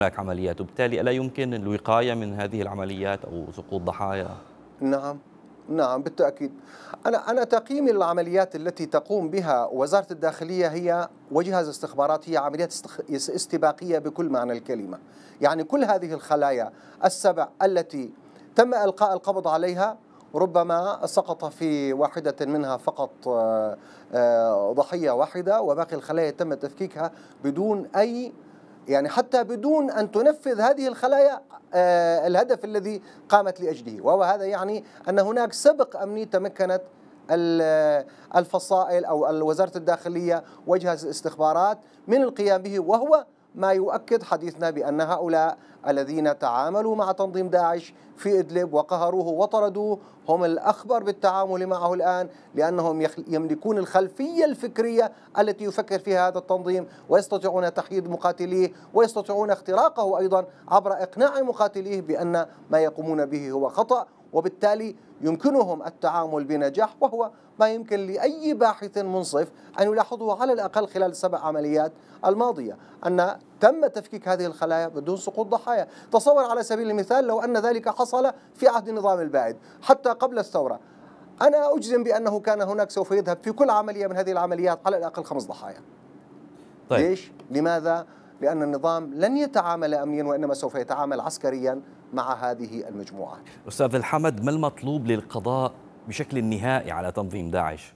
هناك عمليات، وبالتالي ألا يمكن الوقاية من هذه العمليات أو سقوط ضحايا؟ نعم، نعم بالتأكيد. أنا تقييمي للعمليات التي تقوم بها وزارة الداخلية هي وجهاز استخبارات هي عمليات استباقية بكل معنى الكلمة. يعني كل هذه الخلايا السبع التي تم إلقاء القبض عليها ربما سقط في واحدة منها فقط ضحية واحدة، وباقي الخلايا تم تفكيكها بدون أي، يعني حتى بدون أن تنفذ هذه الخلايا الهدف الذي قامت لأجله، وهو هذا يعني أن هناك سبق أمني تمكنت الفصائل أو وزارة الداخلية وجهاز الاستخبارات من القيام به، وهو ما يؤكد حديثنا بأن هؤلاء الذين تعاملوا مع تنظيم داعش في إدلب وقهروه وطردوه هم الأخبر بالتعامل معه الآن، لأنهم يملكون الخلفية الفكرية التي يفكر فيها هذا التنظيم، ويستطيعون تحييد مقاتليه، ويستطيعون اختراقه أيضا عبر إقناع مقاتليه بأن ما يقومون به هو خطأ، وبالتالي يمكنهم التعامل بنجاح، وهو ما يمكن لأي باحث منصف أن يلاحظه على الأقل خلال ال7 عمليات الماضية، أن تم تفكيك هذه الخلايا بدون سقوط ضحايا. تصور على سبيل المثال لو أن ذلك حصل في عهد النظام البائد حتى قبل الثورة، أنا أجزم بأنه كان هناك سوف يذهب في كل عملية من هذه العمليات على الأقل 5 ضحايا. طيب. ليش؟ لماذا؟ لأن النظام لن يتعامل أمنيا، وإنما سوف يتعامل عسكريا مع هذه المجموعة. أستاذ الحمد، ما المطلوب للقضاء بشكل نهائي على تنظيم داعش؟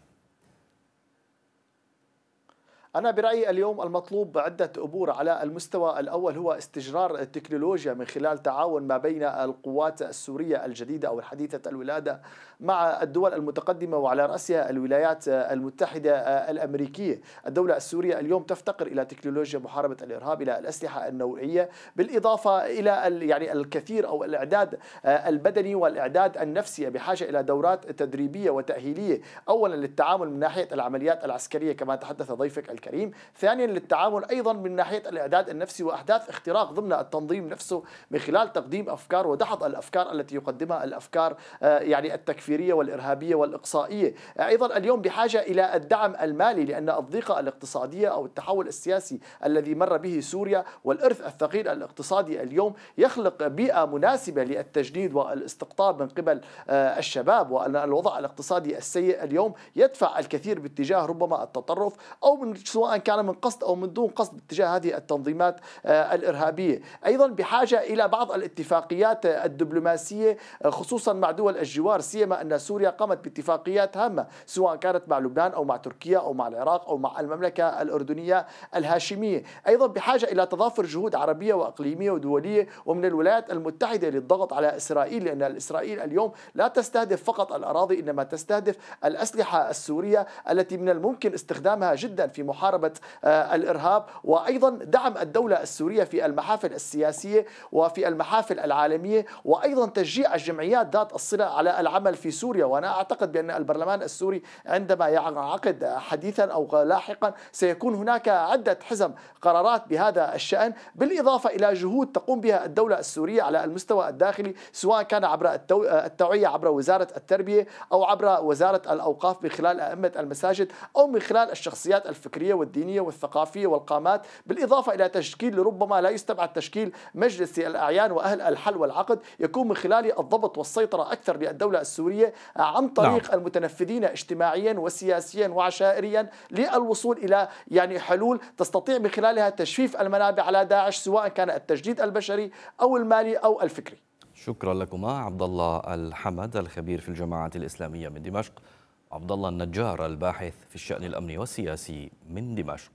أنا برأيي اليوم المطلوب عدة أمور. على المستوى الأول هو استجرار التكنولوجيا من خلال تعاون ما بين القوات السورية الجديدة أو الحديثة الولادة مع الدول المتقدمة، وعلى رأسها الولايات المتحدة الأمريكية. الدولة السورية اليوم تفتقر إلى تكنولوجيا محاربة الإرهاب، إلى الأسلحة النوعية، بالإضافة إلى يعني الكثير أو الإعداد البدني والإعداد النفسي، بحاجة إلى دورات تدريبية وتأهيلية، أولا للتعامل من ناحية العمليات العسكرية كما تحدث ضيفك الكريم، ثانيا للتعامل أيضا من ناحية الإعداد النفسي وأحداث اختراق ضمن التنظيم نفسه من خلال تقديم أفكار ودحض الأفكار التي يقدمها الأفكار يعني التكفيرية والإرهابية والإقصائية. أيضا اليوم بحاجة إلى الدعم المالي، لأن الضيقة الاقتصادية أو التحول السياسي الذي مر به سوريا والإرث الثقيل الاقتصادي اليوم يخلق بيئة مناسبة للتجنيد والاستقطاب من قبل الشباب، وأن الوضع الاقتصادي السيء اليوم يدفع الكثير باتجاه ربما التطرف، أو من سواء كان من قصد أو من دون قصد اتجاه هذه التنظيمات الإرهابية. أيضا بحاجة إلى بعض الاتفاقيات الدبلوماسية خصوصا مع دول الجوار، سيما أن سوريا قامت باتفاقيات هامة سواء كانت مع لبنان أو مع تركيا أو مع العراق أو مع المملكة الأردنية الهاشمية. أيضا بحاجة إلى تضافر جهود عربية وإقليمية ودولية ومن الولايات المتحدة للضغط على إسرائيل، لأن إسرائيل اليوم لا تستهدف فقط الأراضي، إنما تستهدف الأسلحة السورية التي من الممكن استخدامها جدا في محاربة الإرهاب، وأيضا دعم الدولة السورية في المحافل السياسية وفي المحافل العالمية، وأيضا تشجيع الجمعيات ذات الصلة على العمل في سوريا. وأنا أعتقد بأن البرلمان السوري عندما يعقد حديثا أو لاحقا سيكون هناك عدة حزم قرارات بهذا الشأن، بالإضافة إلى جهود تقوم بها الدولة السورية على المستوى الداخلي، سواء كان عبر التوعية عبر وزارة التربية أو عبر وزارة الأوقاف من خلال أئمة المساجد أو من خلال الشخصيات الفكرية والدينية والثقافية والقامات، بالإضافة إلى تشكيل ربما لا يستبعد تشكيل مجلس الأعيان وأهل الحل والعقد يكون من خلاله الضبط والسيطرة أكثر للدولة السورية عن طريق المتنفذين اجتماعيا وسياسيا وعشائريا للوصول إلى يعني حلول تستطيع من خلالها تجفيف المنابع على داعش، سواء كان التجديد البشري أو المالي أو الفكري. شكرا لكما. عبد الله الحمد الخبير في الجماعة الإسلامية من دمشق، عبد الله النجار الباحث في الشأن الأمني والسياسي من دمشق.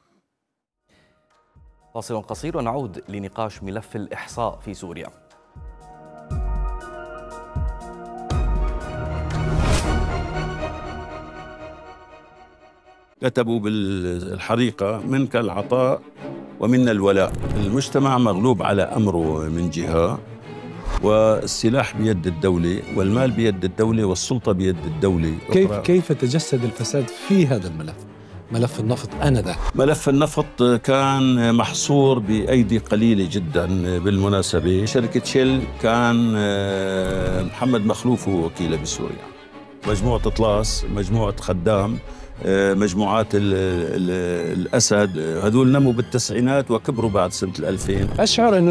فاصل قصير ونعود لنقاش ملف الإحصاء في سوريا. كتبوا بالحريقة: منك العطاء ومنا الولاء. المجتمع مغلوب على أمره من جهة، والسلاح بيد الدولة والمال بيد الدولة والسلطة بيد الدولة. كيف تجسد الفساد في هذا الملف؟ ملف النفط آنذاك، ملف النفط كان محصور بأيدي قليلة جدا. بالمناسبة شركة شيل كان محمد مخلوف هو وكيله بسوريا، مجموعة طلاس، مجموعة خدام مجموعات الأسد، هذول نموا بالتسعينات وكبروا بعد سنة 2000. أشعر أنه